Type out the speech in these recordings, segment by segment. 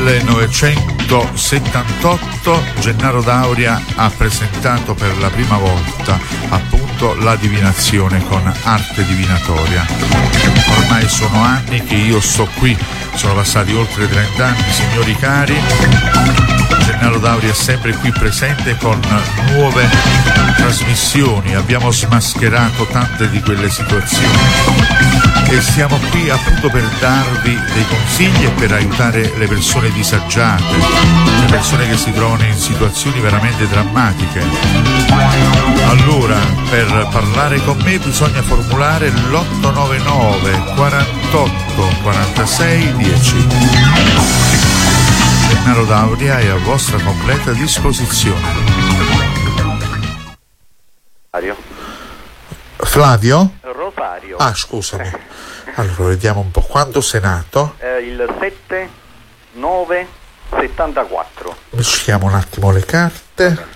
1978 Gennaro D'Auria ha presentato per la prima volta appunto la divinazione con arte divinatoria. Ormai sono anni che io sto qui, sono passati oltre 30 anni, signori cari. Gennaro D'Auria è sempre qui presente con nuove trasmissioni, abbiamo smascherato tante di quelle situazioni e siamo qui appunto per darvi dei consigli e per aiutare le persone disagiate, le persone che si trovano in situazioni veramente drammatiche. Allora, per parlare con me bisogna formulare l'899 48 46 10. Gennaro D'Auria è a vostra completa disposizione. Flavio? Rosario. Ah, scusami. Allora, vediamo un po'. Quando sei nato? Il 7/9/74. Mischiamo un attimo le carte.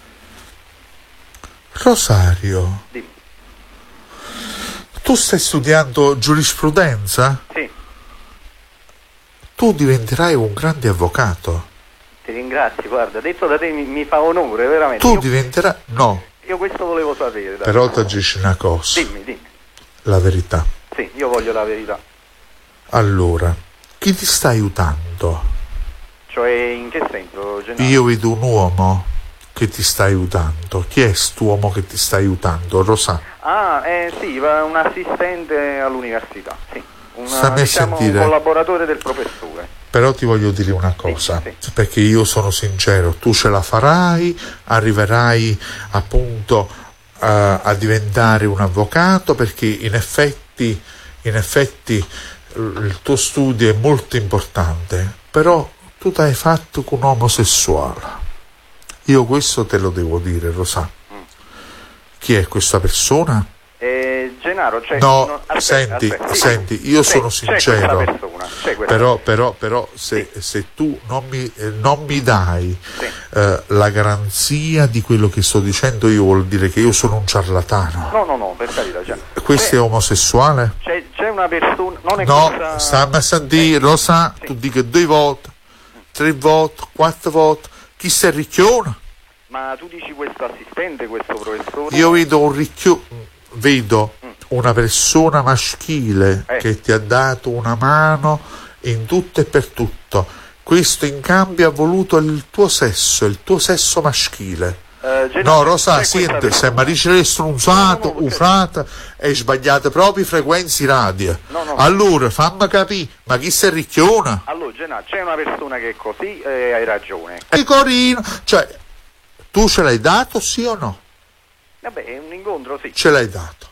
Rosario. Dimmi. Tu stai studiando giurisprudenza? Sì. Tu diventerai un grande avvocato. Ti ringrazio, guarda, detto da te mi fa onore, veramente. Tu diventerai... No. Io questo volevo sapere. Dai. Però ti dici una cosa. Dimmi. La verità. Sì, io voglio la verità. Allora, chi ti sta aiutando? Cioè, in che senso, Gennaro? Io vedo un uomo che ti sta aiutando. Chi è quest'uomo che ti sta aiutando? Rosa? Ah, sì, un assistente all'università, sì. Stammi a sentire. Un collaboratore del professore. Però ti voglio dire una cosa, sì. Perché io sono sincero, tu ce la farai, arriverai appunto a diventare un avvocato, perché in effetti il tuo studio è molto importante, però tu ti hai fatto con un omosessuale. Io questo te lo devo dire, Rosa. Chi è questa persona? Gennaro, cioè, no, senti, io sono sincero, però se tu non mi dai la garanzia di quello che sto dicendo, io vuol dire che io sono un ciarlatano. No, per carità. Questo è omosessuale? C'è una persona, non è no, cosa... stammi a sentire, lo sa, tu dica 2 volte, 3 volte, 4 volte, chi sei ricchione? Ma tu dici questo assistente, questo professore? Io vedo una persona maschile che ti ha dato una mano in tutto e per tutto. Questo in cambio ha voluto il tuo sesso maschile. No, Rosa, senti, se mi dice lei strunzato, ufrata, hai sbagliato proprio i frequenze radio. No. Allora, fammi capire, ma chi sei ricchiona? Allora, Gennaro, c'è una persona che è così e hai ragione. E Corino, cioè, tu ce l'hai dato, sì o no? Vabbè, è un incontro, sì. Ce l'hai dato?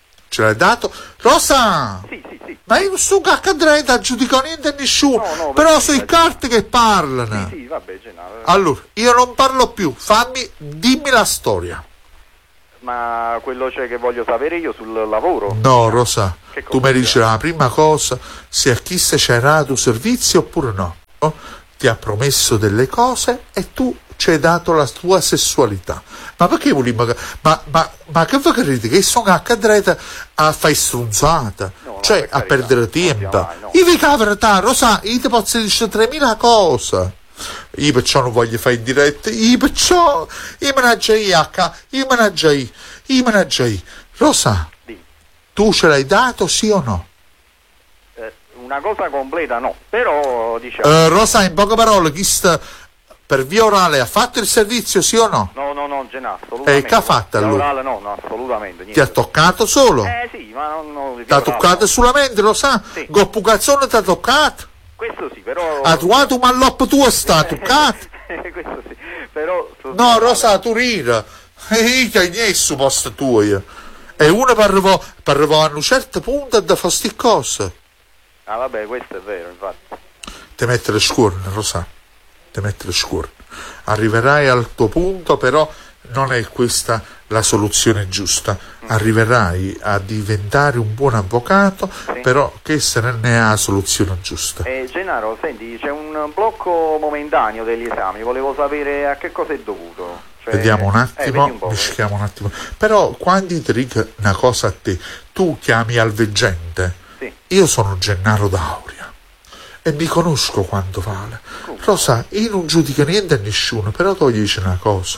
Rosa! Sì. Ma io non sto a giudicare niente a nessuno, no, però sono i carte che parlano. Sì, vabbè, Gennaro. Allora, io non parlo più, dimmi la storia. Ma quello che voglio sapere io sul lavoro? No, Rosa, tu mi dici la prima cosa, se a chi se c'era tu servizio oppure no. Ti ha promesso delle cose e tu ci hai dato la tua sessualità. Ma perché volevo? Ma che voi credete che sono a cadreta a fare strunzata? No, cioè a perdere tempo? No. Io vi cavertà, Rosa, io ti posso dire 3.000 cose. Io perciò non voglio fare in diretta, io managgiai. Rosa, tu ce l'hai dato, sì o no? Una cosa completa no, però diciamo... Rosa, in poche parole, chi sta per via orale ha fatto il servizio, sì o no? No, Gennaro, assolutamente. E che ha fatto allora? Orale, no, assolutamente. Niente. Ti ha toccato solo? Sì, ma non ti ha toccato solamente, lo sa? Sì. Goppucazzone ti ha toccato? Questo sì, però... Ha trovato un malloppo tuo, sta toccato? Questo sì, però... No, Rosa, tu rira. Che hai su posto tuo io. E uno per arrivare a un certo punto da fare sti cose. Ah, vabbè, questo è vero, infatti. Ti mettere scuorne, Rosa. Ti mettere scuorne. Arriverai al tuo punto, però non è questa la soluzione giusta. Arriverai a diventare un buon avvocato, però questa non è la soluzione giusta. Gennaro, senti, c'è un blocco momentaneo degli esami, volevo sapere a che cosa è dovuto. Cioè, vediamo un attimo, mischiamo un attimo. Però quando ti dico una cosa a te, tu chiami al veggente. Sì. Io sono Gennaro D'Auria e mi conosco quanto vale. Lo sai, io non giudico niente a nessuno, però ti voglio dire una cosa.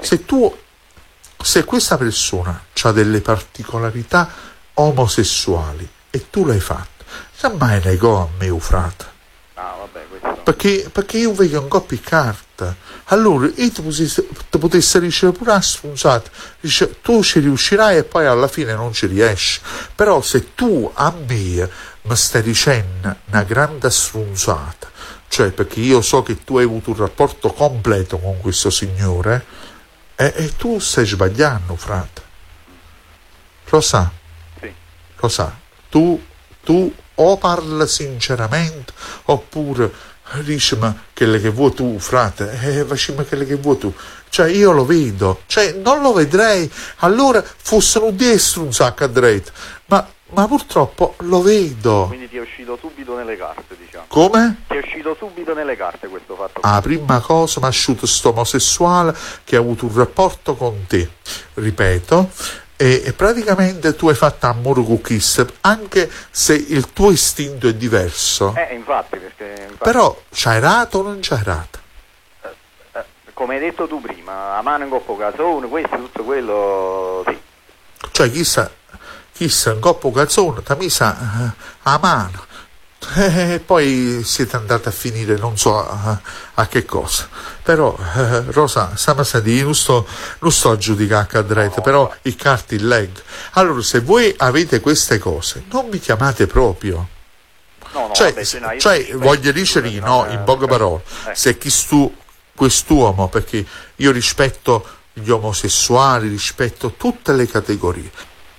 Se questa persona ha delle particolarità omosessuali e tu l'hai fatto, non mai negò a me, frate. Vabbè, questo... Perché io vedo un coppia di carta. Allora io ti potessi ricevere pure una sfrunsata, dice, tu ci riuscirai e poi alla fine non ci riesci. Però se tu a me mi stai dicendo una grande sfrunsata, cioè perché io so che tu hai avuto un rapporto completo con questo signore, e tu stai sbagliando, frate. Lo sa? Sì. Lo sa? Tu o parla sinceramente oppure dici ma quelle che vuoi tu, frate, facciamo quelle che vuoi tu. Cioè io lo vedo, cioè non lo vedrei, allora fossero 10 un sacco a dritto, ma purtroppo lo vedo. Quindi ti è uscito subito nelle carte, diciamo. Come? Ti è uscito subito nelle carte questo fatto. La prima cosa mi ha asciutto sto omosessuale che ha avuto un rapporto con te, ripeto, e praticamente tu hai fatto amore con Kiss, anche se il tuo istinto è diverso. Infatti. Però c'hai rato o non c'hai rato? Come hai detto tu prima, a mano in coppo casone, questo tutto quello, sì. Cioè chissà un coppo calzone, ti ha messa a mano. E poi siete andati a finire non so a che cosa. Però Rosa, stiamo a dire, non sto a giudicare a dretto, però i carti leggo. Allora se voi avete queste cose non mi chiamate proprio. No, cioè voglio dire in poche parole, se quest'uomo, perché io rispetto gli omosessuali, rispetto tutte le categorie,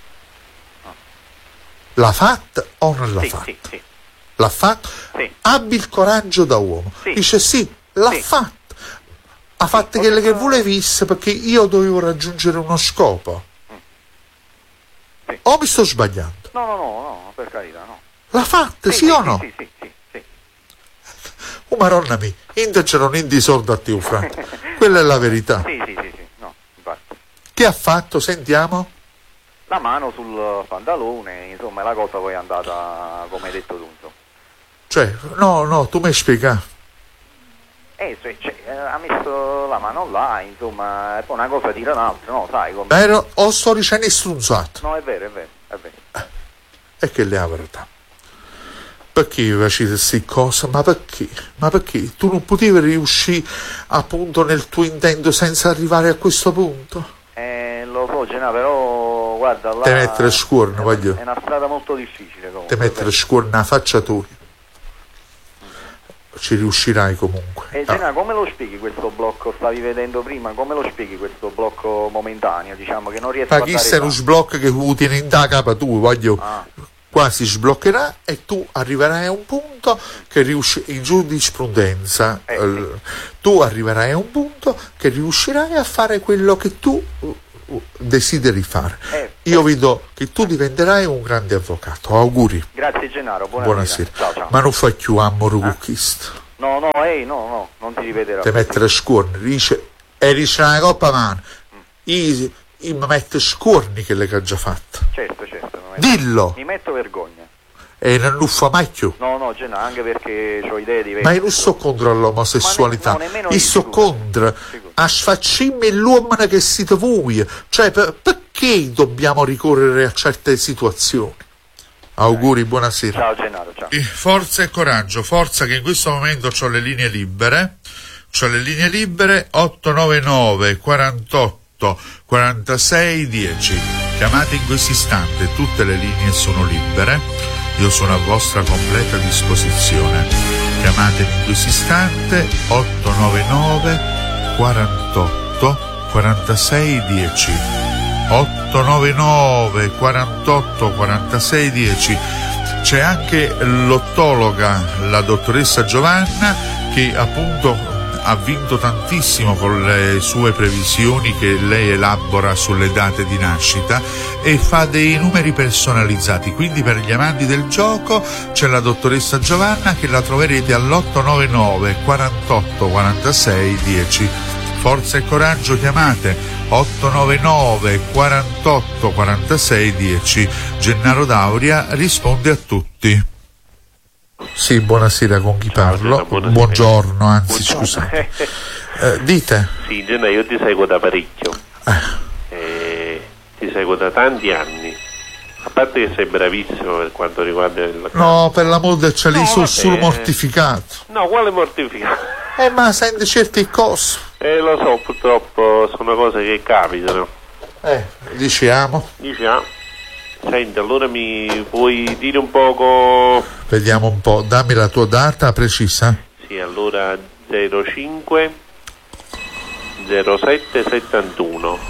l'ha fatta o non l'ha fatta? Sì. L'ha fatto? Sì. Abbi il coraggio da uomo. Sì. Dice sì, l'ha fatto. Ha fatto quelle che volevi perché io dovevo raggiungere uno scopo. Sì. O mi sto sbagliando? No, per carità, no. L'ha fatta, sì o no? Sì. Oh maronna mia, c'erano indi sordo a te, Franco. Quella è la verità. Sì, no, infatti. Che ha fatto? Sentiamo. La mano sul pantalone, insomma, la cosa poi è andata come hai detto tu, insomma. Cioè, no, tu mi hai spiegato. Ha messo la mano là, insomma, e poi una cosa tira l'altra, no, sai come... O sto dicendo strunzato. No, è vero. E che le ha verità. Perché facevi queste cose? Ma perché? Tu non potevi riuscire appunto nel tuo intento senza arrivare a questo punto? Lo so, Gena, però guarda là... Te mettere scuorno, voglio. È una strada molto difficile comunque. Te mettere scuorno alla faccia tu. Ci riuscirai comunque. Gena, come lo spieghi questo blocco? Stavi vedendo prima, come lo spieghi questo blocco momentaneo, diciamo, che non riesco a dare... Ma chi sei uno sblocco che tieni in da capa tu, voglio... Qua si sbloccherà e tu arriverai a un punto che in giurisprudenza tu arriverai a un punto che riuscirai a fare quello che tu desideri fare. Io vedo che tu diventerai un grande avvocato. Auguri. Grazie Gennaro, buonasera. Ciao. Ma non fai più amore con questo. No, non ti ripeterò. Te mettere scuorni, dice una coppa mano. Io mi metto scuorni che le ha già fatto. Certo. Dillo. Mi metto vergogna. E non fa mai più. No, Gennaro, anche perché ho idee diverse. Ma io non sto contro l'omosessualità, io sto contro a sfacciarmi l'uomo che siete voi. Cioè, perché dobbiamo ricorrere a certe situazioni? Auguri, buonasera. Ciao Gennaro, ciao. Forza e coraggio, forza che in questo momento ho le linee libere. 899 48 46 10. Chiamate in questo istante, tutte le linee sono libere, io sono a vostra completa disposizione. Chiamatemi in questo istante 899 48 46 10. 899 48 46 10. C'è anche l'ottologa, la dottoressa Giovanna, che appunto ha vinto tantissimo con le sue previsioni che lei elabora sulle date di nascita e fa dei numeri personalizzati. Quindi per gli amanti del gioco c'è la dottoressa Giovanna, che la troverete all'899 48 46 10. Forza e coraggio, chiamate 899 48 46 10. Gennaro Dauria risponde a tutti. Sì, buonasera, con chi Ciao, parlo? buonasera. Buongiorno, anzi, scusate. Dite. Sì, Gennaro, io ti seguo da parecchio. Ti seguo da tanti anni. A parte che sei bravissimo per quanto riguarda il... No, per l'amor del cielo, No, sono vabbè. solo mortificato. No, quale mortificato? Ma senti certi cose. Lo so, purtroppo sono cose che capitano. Diciamo. Senti, allora mi puoi dire un poco... Vediamo un po', dammi la tua data precisa. Sì, allora 05 07 71.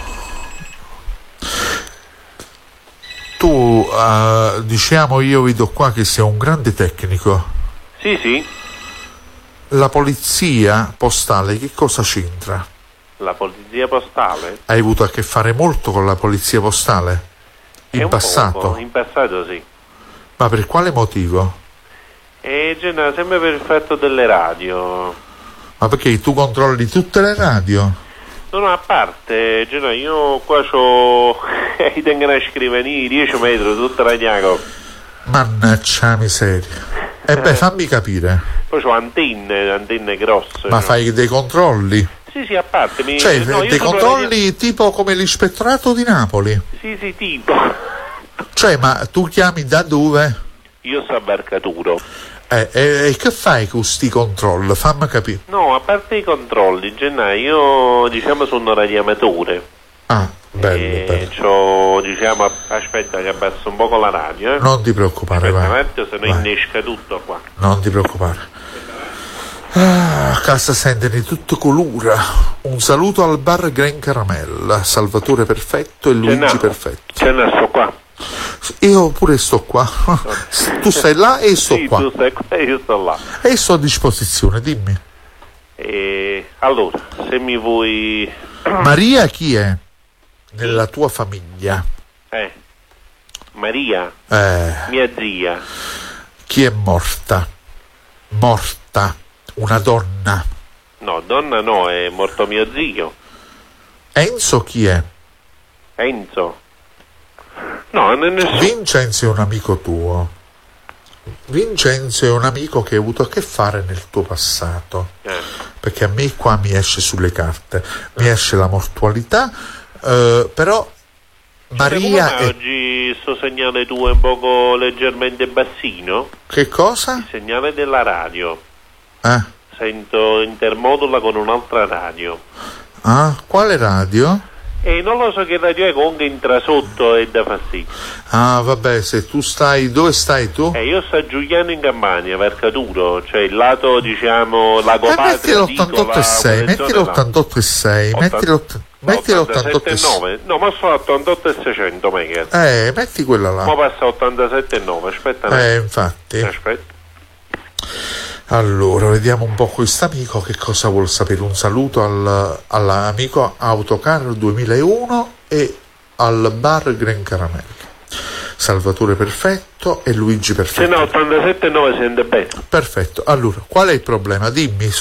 Tu, diciamo, io vedo qua che sei un grande tecnico. Sì, La polizia postale che cosa c'entra? la polizia postale. Hai avuto a che fare molto con la polizia postale? È In un passato? poco, in passato sì. Ma per quale motivo? Gennaro, sempre per effetto delle radio. Ma perché tu controlli tutte le radio? No, a parte, Gennaro, io qua c'ho... tengo una scrivania 10 metri, tutta radiaco. Mannaggia miseria. E beh, fammi capire. Poi c'ho antenne grosse. Ma fai dei controlli? Sì, a parte. Cioè, no, io dei sopra controlli tipo come l'ispettorato di Napoli? Sì, tipo. Cioè, ma tu chiami da dove? Io sto a Barcaturo. E che fai con sti controlli? Fammi capire. No, a parte i controlli, Gennaro, io diciamo sono radioamatore. Ah, bello. C'ho, diciamo, aspetta che abbasso un po' con la radio, Non ti preoccupare, Aspetta, vai. se no Vai. innesca tutto qua. Non ti preoccupare. A casa sente di tutto colura. Un saluto al bar Gran Caramella, Salvatore Perfetto e Luigi Gennaro, Perfetto. Gennaro, sto qua. Io pure sto qua. Tu stai là e sto Sì, qua. tu stai qua e io sto là. E sto a disposizione, dimmi. Allora, se mi vuoi... Maria chi è? Nella tua famiglia. Maria, mia zia. Chi è morta? Morta. Una donna. No, donna no, è morto mio zio. Enzo chi è? Enzo. No, non è nessuno. Vincenzo è un amico tuo. Vincenzo è un amico che hai avuto a che fare nel tuo passato. Perché a me qua mi esce sulle carte. Mi esce la mortualità, però Maria Come oggi sto segnale tuo è un poco leggermente bassino? Che cosa? Il segnale della radio. Sento intermodula con un'altra radio. Quale radio? E non lo so che radio è, comunque entra sotto e dà fastidio. Vabbè, se tu stai... Dove stai tu? Io sto a Giuliano in Campania, Vercaturo, cioè il lato, diciamo, Lago Metti Patria, l'88,6, metti l'88,6, metti l'87,6. No, ma sto a 88,600 MHz. Metti quella là. Ma passa a 87,9, aspetta un attimo. Infatti. Aspetta. Allora, vediamo un po' quest'amico che cosa vuol sapere. Un saluto all'amico Autocar 2001 e al bar Gran Caramella. Salvatore Perfetto e Luigi Perfetto. Se no, 87,9 sente bene. Perfetto. Allora, qual è il problema? Dimmi,